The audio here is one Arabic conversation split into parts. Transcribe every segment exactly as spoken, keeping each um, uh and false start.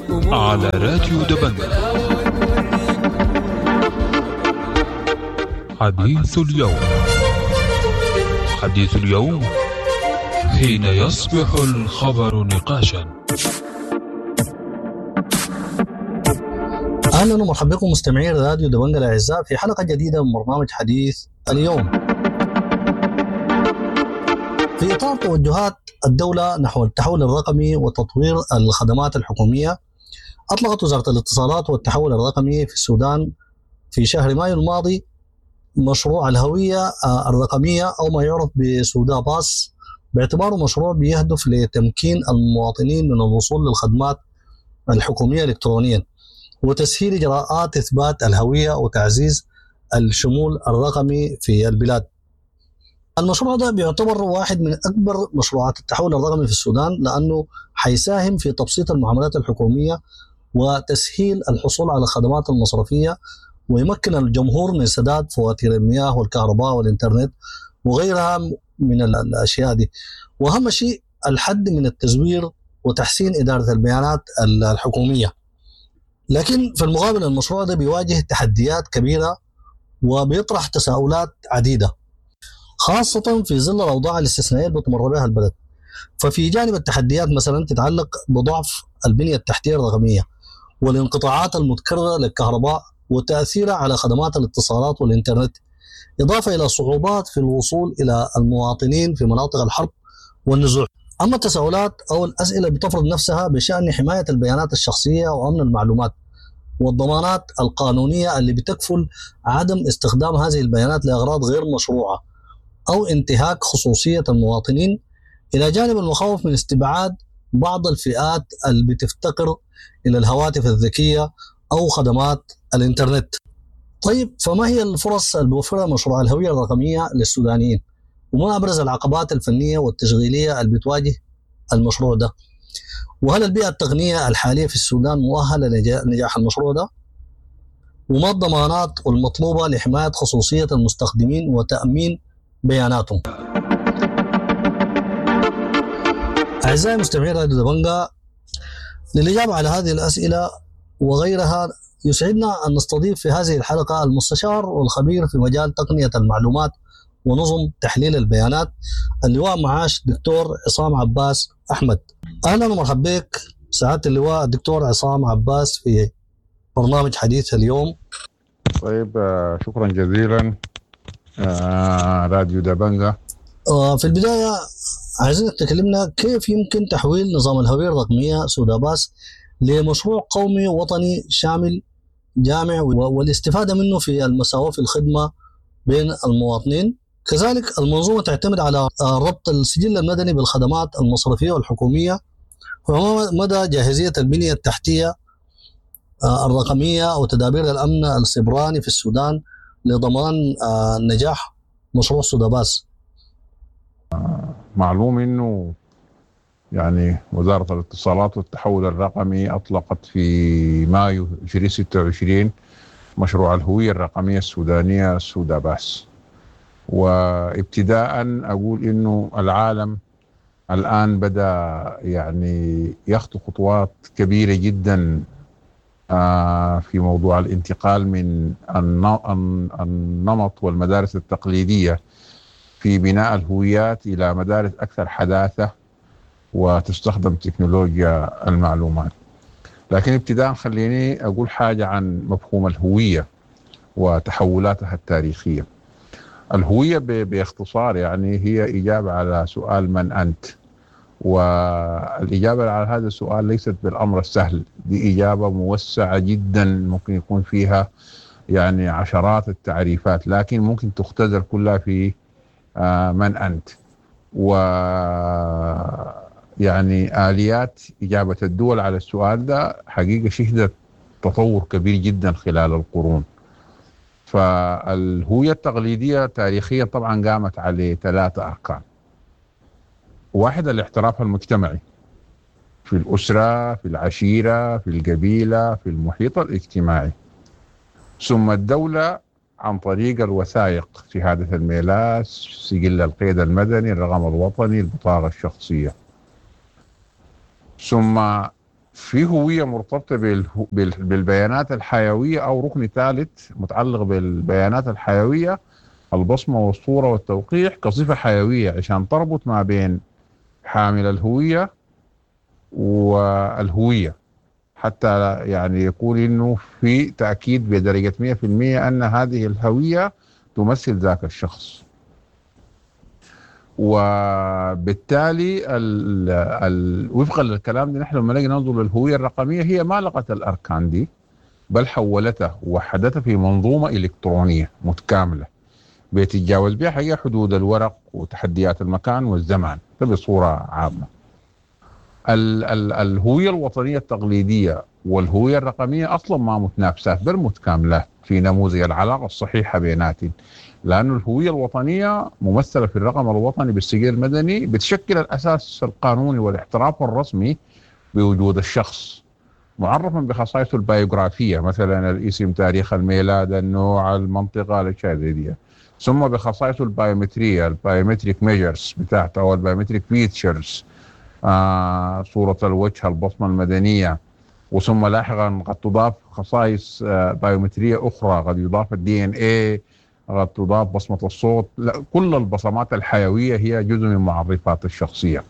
على راديو دبنجة. حديث اليوم. حديث اليوم حين يصبح الخبر نقاشا. أهلا ومرحبا بكم مستمعين راديو دبنجة الأعزاء في حلقة جديدة من برنامج حديث اليوم. في إطار توجهات الدولة نحو التحول الرقمي وتطوير الخدمات الحكومية، أطلقت وزارة الاتصالات والتحول الرقمي في السودان في شهر مايو الماضي مشروع الهوية الرقمية أو ما يعرف بسودا باس، باعتباره مشروع بيهدف لتمكين المواطنين من الوصول للخدمات الحكومية إلكترونيا وتسهيل إجراءات إثبات الهوية وتعزيز الشمول الرقمي في البلاد. المشروع ده بيعتبر واحد من أكبر مشروعات التحول الرقمي في السودان، لأنه حيساهم في تبسيط المعاملات الحكومية وتسهيل الحصول على الخدمات المصرفية، ويمكن الجمهور من سداد فواتير المياه والكهرباء والإنترنت وغيرها من الأشياء دي. وأهم شيء الحد من التزوير وتحسين إدارة البيانات الحكومية. لكن في المقابل المشروع ده بيواجه تحديات كبيرة وبيطرح تساؤلات عديدة، خاصة في ظل الأوضاع الاستثنائية اللي بتمر بها البلد. ففي جانب التحديات مثلا تتعلق بضعف البنية التحتية الرقمية والانقطاعات المتكررة للكهرباء وتأثيرها على خدمات الاتصالات والإنترنت، إضافة إلى صعوبات في الوصول إلى المواطنين في مناطق الحرب والنزوع. أما التساؤلات أو الأسئلة بتفرض نفسها بشأن حماية البيانات الشخصية وأمن المعلومات والضمانات القانونية اللي بتكفل عدم استخدام هذه البيانات لأغراض غير مشروعة أو انتهاك خصوصية المواطنين، إلى جانب المخاوف من استبعاد بعض الفئات اللي بتفتقر إلى الهواتف الذكية أو خدمات الإنترنت. طيب، فما هي الفرص اللي بيوفرها مشروع الهوية الرقمية للسودانيين؟ وما أبرز العقبات الفنية والتشغيلية اللي بتواجه المشروع ده؟ وهل البيئة التقنية الحالية في السودان مؤهلة لنجاح المشروع ده؟ وما الضمانات المطلوبة لحماية خصوصية المستخدمين وتأمين بياناتهم؟ أعزائي مستمعين راديو دبنجة، للإجابة على هذه الأسئلة وغيرها يسعدنا أن نستضيف في هذه الحلقة المستشار والخبير في مجال تقنية المعلومات ونظم تحليل البيانات، اللواء معاش دكتور عصام عباس أحمد. أهلا ومرحبا بك سعادة اللواء الدكتور عصام عباس في برنامج حديث اليوم. طيب، شكرا جزيلا راديو دبنجة. في البداية عايزينك تكلمنا كيف يمكن تحويل نظام الهوية الرقمية سودا باس لمشروع قومي وطني شامل جامع والاستفادة منه في المساواة في الخدمة بين المواطنين. كذلك المنظومة تعتمد على ربط السجل المدني بالخدمات المصرفية والحكومية، وما مدى جاهزية البنية التحتية الرقمية وتدابير الأمن السيبراني في السودان لضمان نجاح مشروع سودا باس. معلوم انه يعني وزارة الاتصالات والتحول الرقمي اطلقت في مايو ألفين وستة وعشرين مشروع الهوية الرقمية السودانية سودا باس. وابتداء اقول انه العالم الان بدأ يعني يخطو خطوات كبيرة جدا في موضوع الانتقال من النمط والمدارس التقليدية في بناء الهويات إلى مدارس أكثر حداثة وتستخدم تكنولوجيا المعلومات. لكن ابتداء خليني أقول حاجة عن مفهوم الهوية وتحولاتها التاريخية. الهوية باختصار يعني هي إجابة على سؤال من أنت، والإجابة على هذا السؤال ليست بالأمر السهل، دي إجابة موسعة جدا ممكن يكون فيها يعني عشرات التعريفات، لكن ممكن تختزل كلها في آه من أنت. و يعني آليات إجابة الدول على السؤال ده حقيقة شهدت تطور كبير جدا خلال القرون. فالهوية التقليدية تاريخيا طبعا قامت على ثلاثة أركان. واحد، الاحتراف المجتمعي في الأسرة، في العشيرة، في القبيلة، في المحيط الاجتماعي. ثم الدولة عن طريق الوثائق، شهادة الميلاد، سجل القيد المدني، الرقم الوطني، البطاقة الشخصية. ثم في هوية مرتبطة بالهو- بال- بالبيانات الحيوية أو ركن ثالث متعلق بالبيانات الحيوية، البصمة والصورة والتوقيع كصفة حيوية عشان تربط ما بين حامل الهوية والهوية، حتى يعني يقول إنه في تأكيد بدرجة مئة في المئة أن هذه الهوية تمثل ذاك الشخص. وبالتالي ال ال وفقا للكلام ده، نحن لما نجي ننظر للهوية الرقمية هي ما لغت الأركان دي، بل حولتها ووحدتها في منظومة إلكترونية متكاملة بيتجاوز بها حقيقة حدود الورق وتحديات المكان والزمان. ده بصورة عامة. ال ال الهوية الوطنية التقليدية والهوية الرقمية أصلا ما متنافسات بل متكاملات في نموذج العلاقة الصحيحة بيناتهم، لأن الهوية الوطنية ممثلة في الرقم الوطني بالسجل المدني بتشكل الأساس القانوني والاعتراف الرسمي بوجود الشخص، معرفا بخصائصه البيوغرافية، مثلا الاسم، تاريخ الميلاد، النوع، المنطقة، الأشياء زي دي، ثم بخصائصه البيومترية، البيومتريك ميجرز بتاعته أو البيومتريك فيتشرز، آه صورة الوجه، البصمة المدنية، وثم لاحقا قد تضاف خصائص آه بايومترية أخرى، قد يضاف الدي ان اي، قد تضاف بصمة الصوت. لا، كل البصمات الحيوية هي جزء من معرفات الشخصية.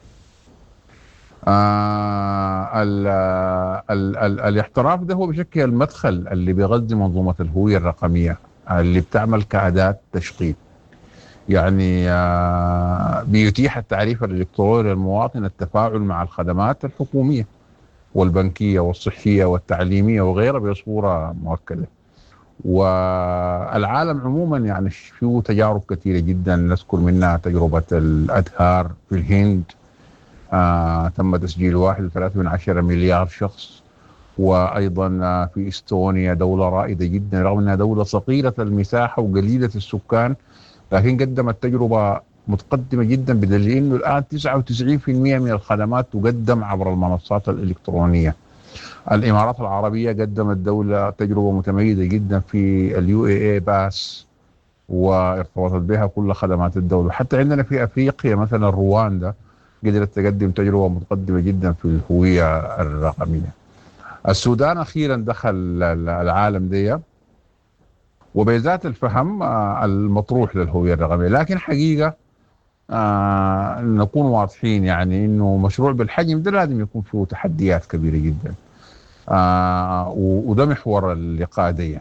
آه ال ال ال الاحتراف ده هو بشكل المدخل اللي بيغذي منظومة الهوية الرقمية اللي بتعمل كأداة تشغيل. يعني آه بيتيح التعريف الإلكتروني للمواطن التفاعل مع الخدمات الحكومية والبنكية والصحية والتعليمية وغيرها بصورة مؤكدة. والعالم عموما يعني فيه تجارب كثيرة جدا، نذكر منها تجربة الأدهار في الهند، آه تم تسجيل واحد وثلاثة من عشرة مليار شخص. وأيضا آه في إستونيا، دولة رائدة جدا رغم أنها دولة صغيرة المساحة وقليلة السكان، لكن قدمت تجربة متقدمة جدا، بدليل أنه الآن تسعة وتسعين بالمئة من الخدمات تقدم عبر المنصات الإلكترونية. الإمارات العربية قدمت دولة تجربة متميزة جدا في اليو اي اي باس، وارتبطت بها كل خدمات الدولة. حتى عندنا في أفريقيا مثلا رواندا قدرت تقدم تجربة متقدمة جدا في الهوية الرقمية. السودان أخيرا دخل العالم دي وبذات الفهم المطروح للهوية الرقمية، لكن حقيقة آه نكون واضحين يعني إنه مشروع بالحجم ده لازم يكون فيه تحديات كبيرة جدا. آه وده محور اللقاء دي.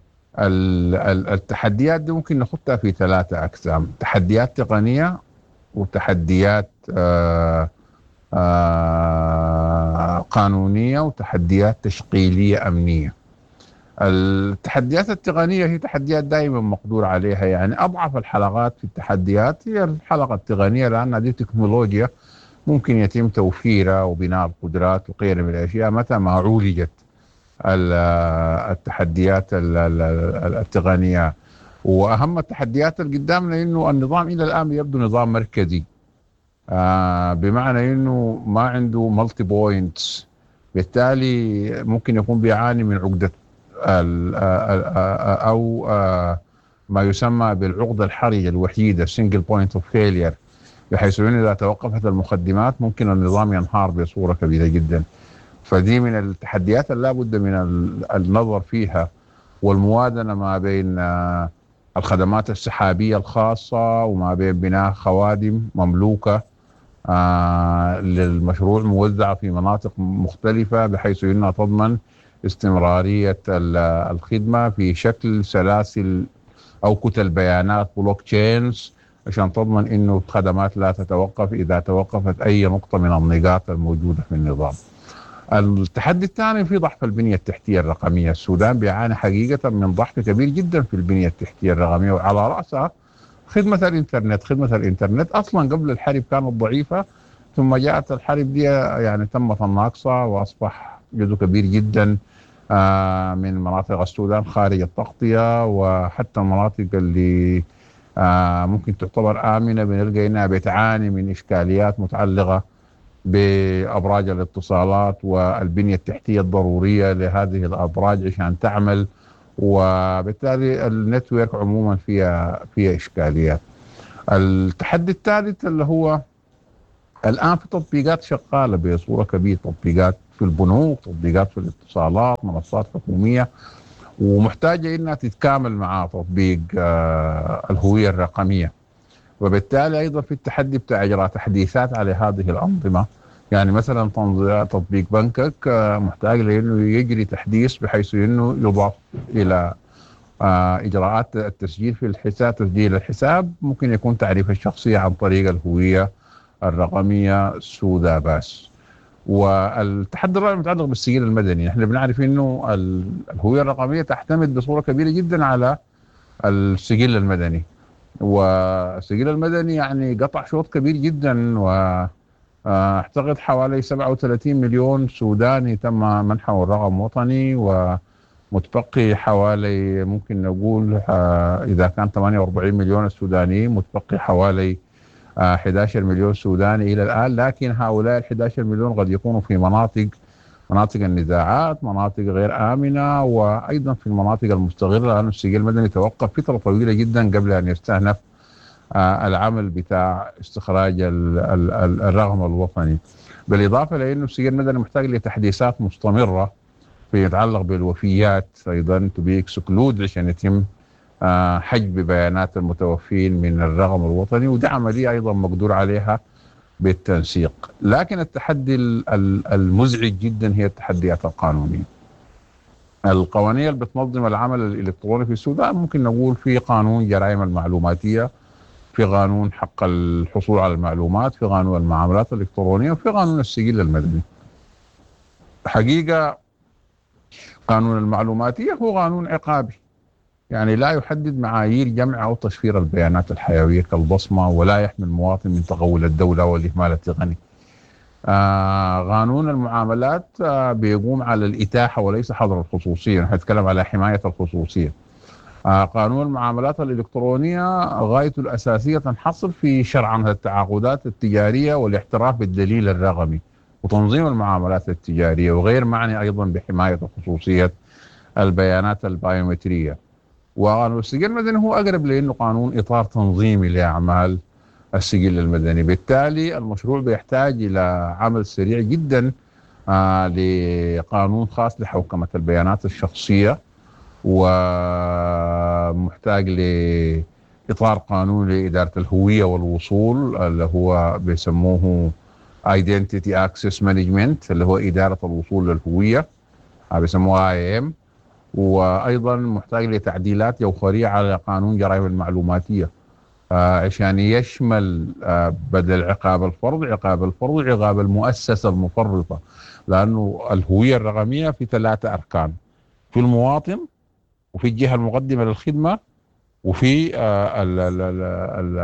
التحديات دي ممكن نخطها في ثلاثة أقسام: تحديات تقنية، وتحديات آه آه قانونية، وتحديات تشغيلية أمنية. التحديات التقنية هي تحديات دائما مقدور عليها، يعني أضعف الحلقات في التحديات هي الحلقة التقنية، لأن دي تكنولوجيا ممكن يتم توفيرها وبناء القدرات وغيرها من الأشياء متى ما عولجت التحديات التقنية. وأهم التحديات اللي قدامنا إنه النظام إلى الآن يبدو نظام مركزي، آه بمعنى إنه ما عنده مالتي بوينتس، بالتالي ممكن يكون بيعاني من عقدة أو ما يسمى بالعقدة الحرجة الوحيدة single point of failure، بحيث أن إذا توقفت المخدمات ممكن النظام ينهار بصورة كبيرة جدا. فدي من التحديات اللي لابد من النظر فيها، والموازنة ما بين الخدمات السحابية الخاصة وما بين بناء خوادم مملوكة للمشروع موزعة في مناطق مختلفة بحيث أنها تضمن استمرارية الخدمة في شكل سلاسل أو كتل بيانات بلوك تشينز، عشان تضمن إنه الخدمات لا تتوقف إذا توقفت أي نقطة من النقاط الموجودة في النظام. التحدي الثاني في ضعف البنية التحتية الرقمية. السودان بيعاني حقيقة من ضعف كبير جدا في البنية التحتية الرقمية، وعلى رأسها خدمة الإنترنت. خدمة الإنترنت أصلا قبل الحرب كانت ضعيفة، ثم جاءت الحرب دي يعني تمت الناقصة، وأصبح جزء كبير جدا آه من مناطق السودان خارج التغطية، وحتى المناطق اللي آه ممكن تعتبر آمنة بنلقى إنها بتعاني من إشكاليات متعلقة بأبراج الاتصالات والبنية التحتية الضرورية لهذه الأبراج عشان تعمل، وبالتالي النتورك عموما فيها فيها إشكاليات. التحدي الثالث اللي هو الآن في تطبيقات شغالة بصورة كبيرة، تطبيقات في البنوك، تطبيقات في الاتصالات، منصات حكومية، ومحتاجة إنها تتكامل مع تطبيق آه الهوية الرقمية. وبالتالي أيضا في التحدي بتاع إجراء تحديثات على هذه الأنظمة. يعني مثلا تطبيق بنكك آه محتاج لأنه يجري تحديث بحيث أنه يضاف إلى آه إجراءات التسجيل في الحساب، تسجيل الحساب ممكن يكون تعريف الشخصية عن طريق الهوية الرقمية سودا باس. والتحدي الرابع متعلق بالسجل المدني. نحن بنعرف انه الهويه الرقميه تعتمد بصوره كبيره جدا على السجل المدني، والسجل المدني يعني قطع شوط كبير جدا، واعتقد حوالي سبعة وثلاثين مليون سوداني تم منحه الرقم الوطني، ومتبقي حوالي ممكن نقول اذا كان ثمانية وأربعين مليون السودانيين، متبقي حوالي أحد عشر مليون سوداني إلى الآن. لكن هؤلاء ال أحد عشر مليون قد يكونوا في مناطق مناطق النزاعات، مناطق غير آمنة، وأيضا في المناطق المستغرة، لأن السجل المدني توقف فترة طويلة جدا قبل أن يستأنف العمل بتاع استخراج ال ال ال الرقم الوطني. بالإضافة لأنه السجل المدني محتاج لتحديثات مستمرة في يتعلق بالوفيات أيضا تبي اكسكلود عشان يتم حجب بيانات المتوفين من الرقم الوطني، ودي عملية أيضا مقدور عليها بالتنسيق. لكن التحدي المزعج جدا هي التحديات القانونية. القوانين اللي بتنظم العمل الإلكتروني في السودان ممكن نقول في قانون جرائم المعلوماتية، في قانون حق الحصول على المعلومات، في قانون المعاملات الإلكترونية، وفي قانون السجل المدني. حقيقة قانون المعلوماتية هو قانون عقابي، يعني لا يحدد معايير جمع أو تشفير البيانات الحيوية كالبصمة، ولا يحمي المواطن من تغول الدولة والإهمال التقني. آه قانون المعاملات آه بيقوم على الإتاحة وليس حظر الخصوصية، نحن نتكلم على حماية الخصوصية. آه قانون المعاملات الإلكترونية غايته الأساسية تنحصر في شرع التعاقدات التجارية والاحتراف بالدليل الرقمي وتنظيم المعاملات التجارية، وغير معني أيضا بحماية خصوصية البيانات البايومترية. وقانون السجل المدني هو أقرب لأنه قانون إطار تنظيمي لأعمال السجل المدني. بالتالي المشروع بيحتاج إلى عمل سريع جدا آه لقانون خاص لحوكمة البيانات الشخصية، ومحتاج لإطار قانون لإدارة الهوية والوصول اللي هو بيسموه Identity Access Management، اللي هو إدارة الوصول للهوية بيسموها آي إم. وأيضا محتاج لتعديلات جوهرية على قانون جرائم المعلوماتية آه عشان يشمل آه بدل عقاب الفرد عقاب الفرد عقاب المؤسسة المفرطة، لأنه الهوية الرقمية في ثلاثة أركان: في المواطن، وفي الجهة المقدمة للخدمة، وفي آه ال ال ال ال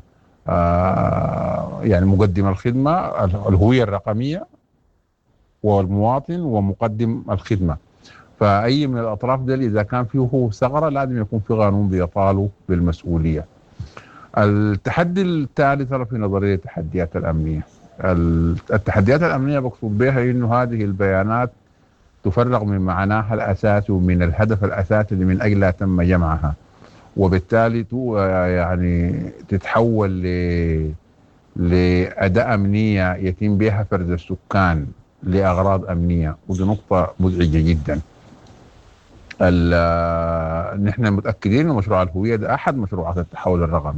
آه يعني مقدم الخدمة الهوية الرقمية والمواطن ومقدم الخدمة. فأي من الأطراف دي إذا كان فيه ثغرة لازم يكون في قانون بيطاله بالمسؤولية. التحدي الثالث في نظرية التحديات الأمنية. التحديات الأمنية بقصد بها إنه هذه البيانات تفرغ من معناها الأساسي ومن الهدف الأساسي اللي من أجلها تم جمعها، وبالتالي يعني تتحول ل لأداة أمنية يتم بها فرز السكان لأغراض أمنية، ودي نقطة مزعجة جدا. نحن متأكدين أن مشروع الهوية ده أحد مشروعات التحول الرقمي،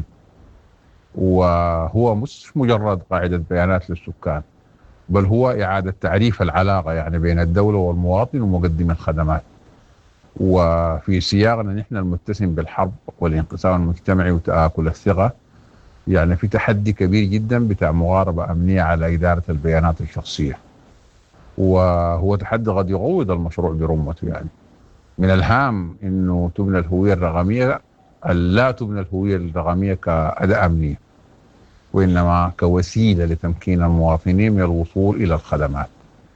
وهو مش مجرد قاعدة بيانات للسكان، بل هو إعادة تعريف العلاقة يعني بين الدولة والمواطن ومقدم الخدمات. وفي سياقنا نحن المتسم بالحرب والانقسام المجتمعي وتآكل الثقة، يعني في تحدي كبير جدا بتاع مغاربة أمنية على إدارة البيانات الشخصية، وهو تحدي قد يغوض المشروع برمته. يعني من الهام انه تبنى الهوية الرقمية، لا تبنى الهوية الرقمية كأداة أمنية، وإنما كوسيلة لتمكين المواطنين من الوصول إلى الخدمات.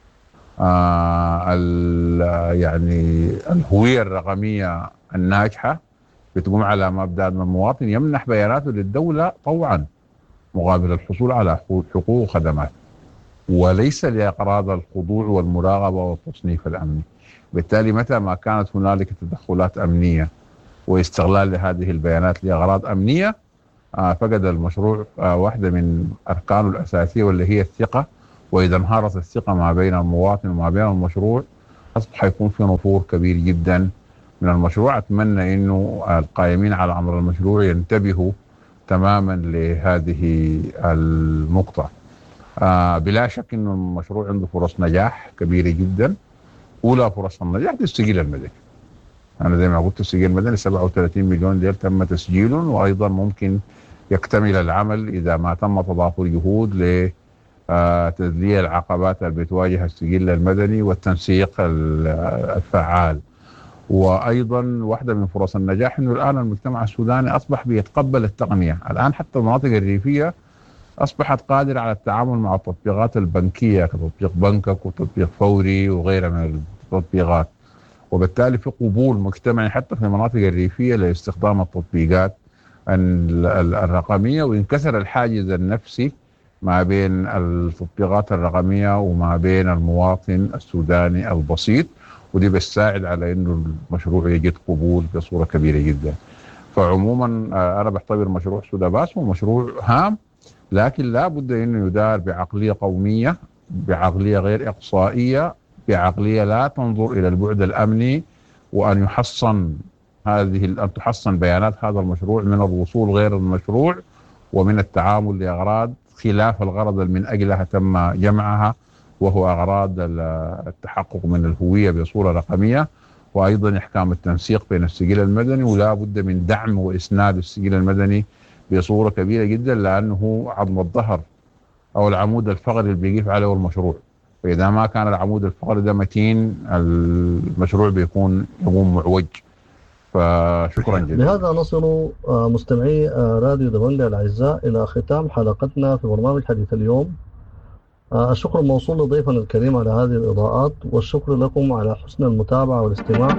آه يعني الهوية الرقمية الناجحة بتقوم على مبدأ أن المواطن يمنح بياناته للدولة طوعا مقابل الحصول على حقوق وخدمات، وليس لأغراض الخضوع والمراقبة والتصنيف الأمني. بالتالي متى ما كانت هنالك تدخلات أمنية واستغلال لهذه البيانات لأغراض أمنية، آه فقد المشروع آه واحدة من أركانه الأساسية واللي هي الثقة وإذا انهارت الثقة ما بين المواطن وما بين المشروع أصبح يكون في نفور كبير جدا من المشروع. أتمنى أنه القائمين على أمر المشروع ينتبهوا تماما لهذه النقطة. آه بلا شك أنه المشروع عنده فرص نجاح كبيرة جدا. أولى فرص النجاح في السجل المدني. أنا زي ما قلت السجل المدني سبعة وثلاثين مليون ديل تم تسجيلهم، وأيضا ممكن يكتمل العمل إذا ما تم تضافر جهود لتذليل العقبات اللي بتواجه السجل المدني والتنسيق الفعال. وأيضا واحدة من فرص النجاح أنه الآن المجتمع السوداني أصبح بيتقبل التقنية. الآن حتى المناطق الريفية أصبحت قادرة على التعامل مع التطبيقات البنكية كتطبيق بنكك وتطبيق فوري وغيرها من التطبيقات، وبالتالي في قبول مجتمعي حتى في المناطق الريفية لاستخدام التطبيقات الرقمية، وينكسر الحاجز النفسي ما بين التطبيقات الرقمية وما بين المواطن السوداني البسيط، ودي بتساعد على انه المشروع يجد قبول بصورة كبيرة جدا. فعموما انا بعتبر مشروع سوداباس هو مشروع هام، لكن لا بد انه يدار بعقلية قومية، بعقلية غير اقصائية، بعقلية لا تنظر الى البعد الامني، وان يحصن هذه ان تحصن بيانات هذا المشروع من الوصول غير المشروع ومن التعامل لاغراض خلاف الغرض من اجلها تم جمعها، وهو اغراض التحقق من الهوية بصورة رقمية، وايضا احكام التنسيق بين السجل المدني. ولا بد من دعم واسناد السجل المدني بصورة كبيرة جدا، لانه عظم الظهر او العمود الفقري اللي بيقف عليه المشروع، فاذا ما كان العمود الفقري ده متين المشروع بيكون يقوم معوج. فشكرا جدا. بهذا نصل مستمعي راديو دبنجة الاعزاء الى ختام حلقتنا في برنامج حديث اليوم. الشكر موصول لضيفنا الكريم على هذه الإضاءات، والشكر لكم على حسن المتابعة والاستماع.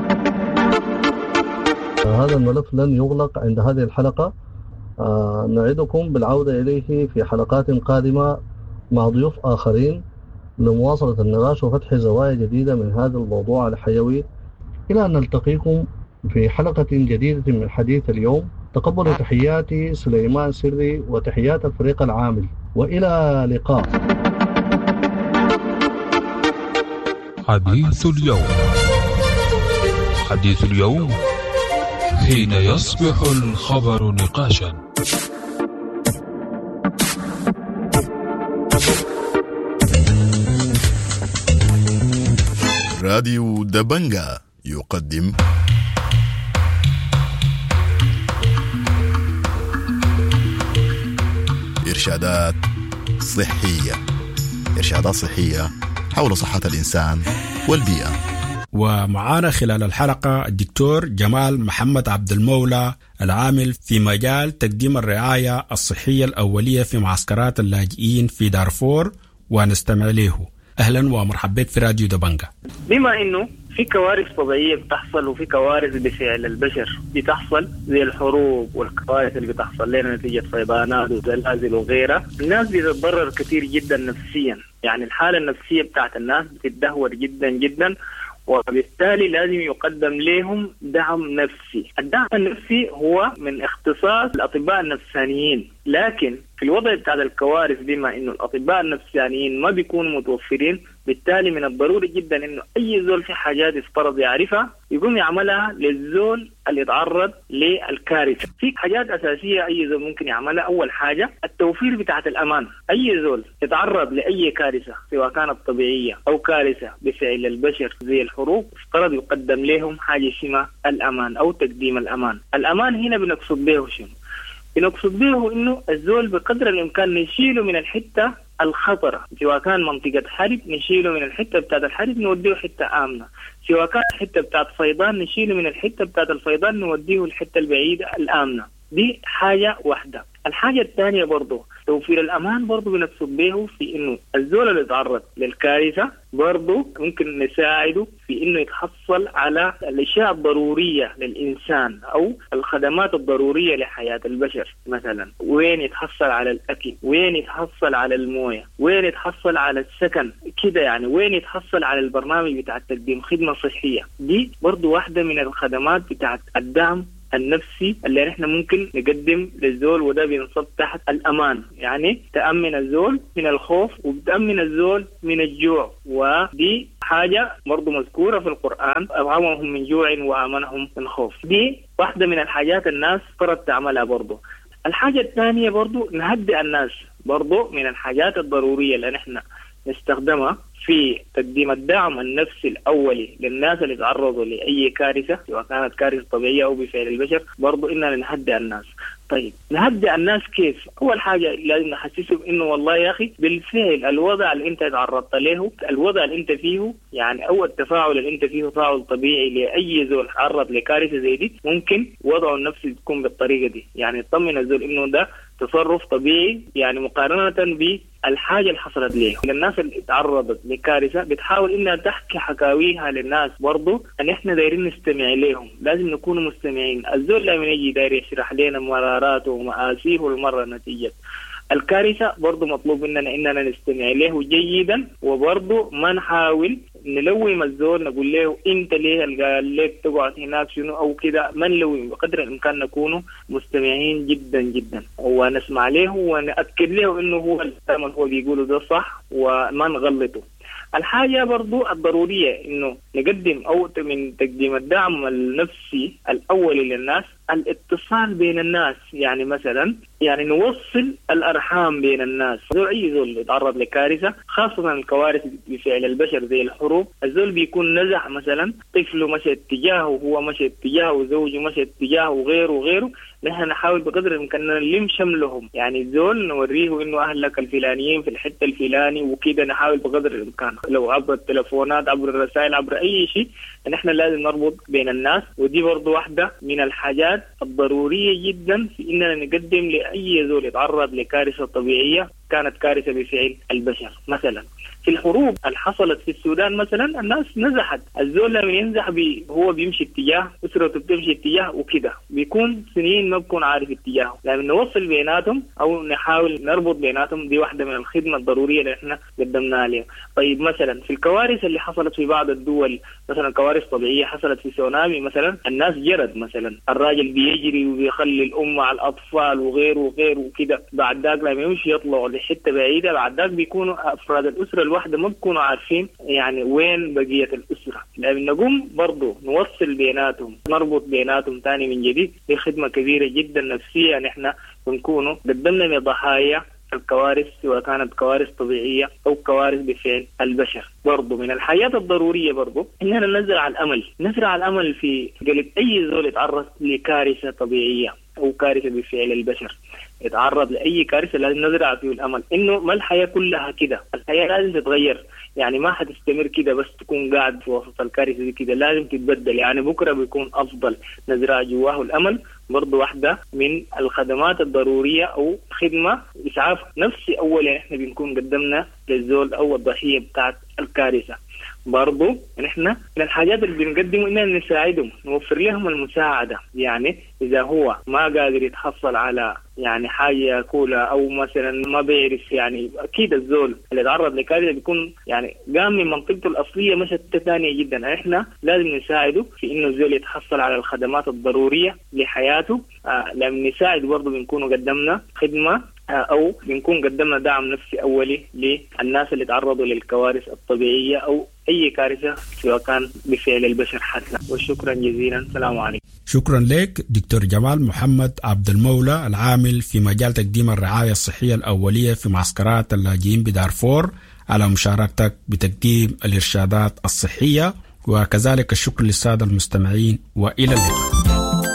هذا الملف لن يغلق عند هذه الحلقة، نعدكم بالعودة إليه في حلقات قادمة مع ضيوف آخرين لمواصلة النقاش وفتح زوايا جديدة من هذا الموضوع الحيوي. إلى أن نلتقيكم في حلقة جديدة من حديث اليوم. تقبلوا تحياتي سليمان سري وتحيات الفريق العامل، وإلى لقاء. حديث اليوم. حديث اليوم حين يصبح الخبر نقاشا. راديو دبنجة يقدم إرشادات صحية. إرشادات صحية حول صحة الإنسان والبيئة. ومعانا خلال الحلقة الدكتور جمال محمد عبد المولى، العامل في مجال تقديم الرعاية الصحية الأولية في معسكرات اللاجئين في دارفور، ونستمع له. أهلا ومرحبا بك في راديو دبنجة. بما إنه في كوارث طبيعية بتحصل وفي كوارث بفعل البشر بتحصل زي الحروب والكوارث اللي بتحصل لنا نتيجة فيضانات وزلازل وغيرها، الناس بتتضرر كثير جدا نفسيا، يعني الحالة النفسية بتاعت الناس بتتدهور جدا جدا، وبالتالي لازم يقدم لهم دعم نفسي. الدعم النفسي هو من اختصاص الأطباء النفسانيين، لكن في الوضع بتاع الكوارث بما إنه الأطباء النفسانيين ما بيكونوا متوفرين، بالتالي من الضروري جدا إنه أي زول في حاجات يفترض يعرفها يقوم يعملها للزول اللي يتعرض للكارثة. في حاجات أساسية أي زول ممكن يعملها. أول حاجة التوفير بتاعة الأمان. أي زول يتعرض لأي كارثة سواء كانت طبيعية أو كارثة بفعل البشر زي الحروب، افترض يقدم لهم حاجة اسمها الأمان أو تقديم الأمان. الأمان هنا بنقصد به شنو؟ بنقصد به إنه الزول بقدر الإمكان نشيله من الحتة الخطرة، سواء كان منطقة حرب نشيله من الحتة بتاعت الحرب نوديه حتة آمنة، سواء كان الحتة بتاعت فيضان نشيله من الحتة بتاعت الفيضان نوديه الحتة البعيدة الآمنة. دي حاجة واحدة. الحاجة الثانية برضو توفير الأمان، برضو بنقصد به في إنه الزول اللي يتعرض للكارثة برضو ممكن نساعده في إنه يتحصل على الأشياء الضرورية للإنسان أو الخدمات الضرورية لحياة البشر. مثلا وين يتحصل على الأكل، وين يتحصل على الموية، وين يتحصل على السكن كده، يعني وين يتحصل على البرنامج بتاع تقديم خدمة صحية. دي برضو واحدة من الخدمات بتاعت الدعم النفسي اللي نحن ممكن نقدم للزول، وده بينصب تحت الأمان، يعني تأمن الزول من الخوف وبتأمن الزول من الجوع، ودي حاجة برضو مذكورة في القرآن، أطعمهم من جوع وآمنهم من خوف. دي واحدة من الحاجات الناس فرض تعملها برضو. الحاجة الثانية برضو نهدئ الناس، برضو من الحاجات الضرورية اللي نحن نستخدمها في تقديم الدعم النفسي الأولي للناس اللي تعرضوا لأي كارثة، سواء كانت كارثة طبيعية أو بفعل البشر، برضو إننا نهدئ الناس. طيب نهدئ الناس كيف؟ أول حاجة لازم نحسسهم إنه والله يا أخي بالفعل الوضع اللي أنت تعرضت له، الوضع اللي أنت فيه يعني أو التفاعل اللي أنت فيه تفاعل طبيعي لأي زول تعرض لكارثة زي دي، ممكن وضعه النفسي تكون بالطريقة دي، يعني تطمن الزول إنه ده تصرف طبيعي، يعني مقارنة بالحاجة اللي حصلت له. الناس اللي تعرضت لكارثة بتحاول إنها تحكي حكاويها للناس، برضو أن إحنا دايرين نستمع لهم، لازم نكون مستمعين. الزول لما يجي داير يشرح لنا مراراته ومآسيه المرة نتيجة الكارثة، برضو مطلوب مننا إننا نستمع له جيدا، وبرضو ما نحاول نلوم الزول نقول له انت ليه قال لك تقعد هناك شنو او كده، ما نلوم، بقدر الامكان نكون مستمعين جدا جدا ونسمع له ونأكد له انه هو الكلام اللي هو بيقوله ده صح وما نغلطه. الحاجة برضو الضرورية انه نقدم او من تقديم الدعم النفسي الاولي للناس الاتصال بين الناس، يعني مثلا يعني نوصل الارحام بين الناس. زول اي زول يتعرض لكارثة، خاصة الكوارث بفعل البشر زي الحروب، الزول بيكون نزح مثلا طفله مشى اتجاهه، هو مشى اتجاهه، زوجه مشى اتجاهه، وغيره وغيره، نحن نحاول بقدر الامكان نلم شملهم، يعني الزول نوريه انه اهلك الفلانيين في الحته الفلاني وكده، نحاول بقدر الامكان لو عبر التلفونات عبر الرسائل عبر اي شيء، نحن لازم نربط بين الناس. ودي برضو واحده من الحاجات الضروريه جدا في اننا نقدم لاي زول يتعرض لكارثه طبيعيه، كانت كارثه بفعل البشر. مثلا في الحروب اللي حصلت في السودان مثلا، الناس نزحت، الزول لما ينزح بي هو بيمشي اتجاه، اسرته بتمشي اتجاه وكده، بيكون سنين ما بكون عارف اتجاهه، لازم نوصل بيناتهم او نحاول نربط بيناتهم. دي واحده من الخدمه الضروريه اللي احنا قدمناها لهم. طيب مثلا في الكوارث اللي حصلت في بعض الدول، مثلا كوارث طبيعيه حصلت في سونامي مثلا، الناس جرد مثلا، الراجل بيجري وبيخلي الام مع الاطفال وغيره وغيره وكده، بعد ذاك لما يمشي يطلعوا لحته بعيده، بعد ذاك بيكونوا افراد الاسره الواحده ما بيكونوا عارفين يعني وين بقيه الاسره. لازم نقوم برضو نوصل بيناتهم، نربط بيناتهم ثاني من جديد. دي خدمه كبيره جدا نفسيه نحن بنكونوا قدمنا لضحايا الكوارث، سواء كانت كوارث طبيعية أو كوارث بفعل البشر. برضو من الحاجات الضرورية برضو إننا نزرع الأمل، نزرع الأمل في قلب أي زول يتعرض لكارثة طبيعية أو كارثة بفعل البشر، يتعرض لأي كارثة لازم نزرع فيه الأمل إنه ما الحياة كلها كده، الحياة لازم تتغير، يعني ما حتستمر كده بس تكون قاعد في وسط الكارثة دي كده، لازم تتبدل، يعني بكرة بيكون أفضل. نزرع جواه الأمل برضو واحدة من الخدمات الضرورية أو خدمة إسعاف نفسي أولا إحنا بنكون قدمنا للزول أو الضحية بتاعت الكارثة. برضو نحن من الحاجات اللي بنقدمه إننا نساعدهم، نوفر لهم المساعدة، يعني إذا هو ما قادر يتحصل على يعني حاجة كولا أو مثلا ما بيعرف، يعني أكيد الزول اللي تعرض لكارثة بيكون يعني قام من منطقته الأصلية مشت ثانية جدا، إحنا لازم نساعده في إنه الزول يتحصل على الخدمات الضرورية لحياته. آه لما نساعد برضو بنكون قدمنا خدمة أو بنكون قدمنا دعم نفسي أولي للناس اللي تعرضوا للكوارث الطبيعية أو أي كارثة سواء كان بفعل البشر حتى. وشكرا جزيلا، السلام عليكم. شكرا لك دكتور جمال محمد عبد المولى، العامل في مجال تقديم الرعاية الصحية الأولية في معسكرات اللاجئين بدارفور، على مشاركتك بتقديم الإرشادات الصحية، وكذلك الشكر للسادة المستمعين، وإلى اللقاء.